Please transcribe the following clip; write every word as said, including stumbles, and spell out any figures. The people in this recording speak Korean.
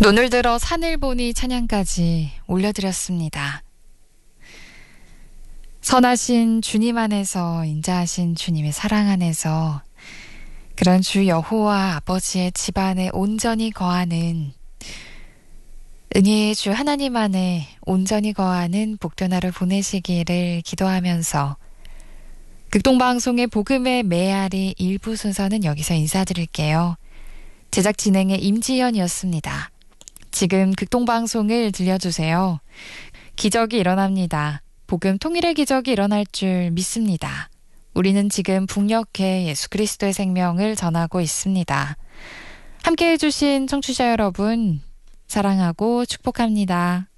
눈을 들어 산을 보니 찬양까지 올려드렸습니다. 선하신 주님 안에서, 인자하신 주님의 사랑 안에서 그런 주 여호와 아버지의 집안에 온전히 거하는, 은혜의 주 하나님 안에 온전히 거하는 복된 하루 보내시기를 기도하면서 극동방송의 복음의 메아리 일부 순서는 여기서 인사드릴게요. 제작 진행의 임지연이었습니다. 지금 극동방송을 들려주세요. 기적이 일어납니다. 복음 통일의 기적이 일어날 줄 믿습니다. 우리는 지금 북녘에 예수 그리스도의 생명을 전하고 있습니다. 함께해 주신 청취자 여러분, 사랑하고 축복합니다.